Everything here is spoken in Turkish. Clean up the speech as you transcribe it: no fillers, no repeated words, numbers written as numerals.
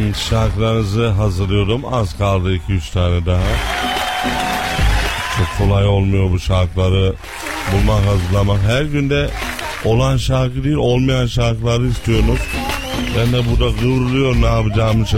Şarkılarınızı hazırlıyorum. Az kaldı 2-3 tane daha. Çok kolay olmuyor bu şarkıları bulmak, hazırlamak. Her günde olan şarkı değil, olmayan şarkıları istiyorsunuz. Ben de burada kıvrılıyorum, ne yapacağımı